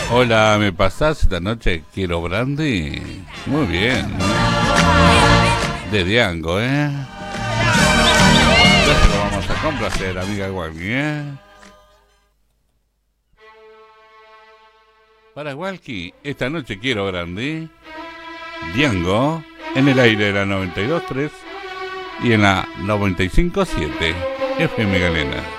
Hola, ¿me pasás esta noche? Quiero brandy. Muy bien. De Diango, ¿eh? Ya se lo vamos a complacer, amiga Walkie, ¿eh? Para Walkie, esta noche quiero brandy. Diango, en el aire de la 92.3 y en la 95.7 FM Galena.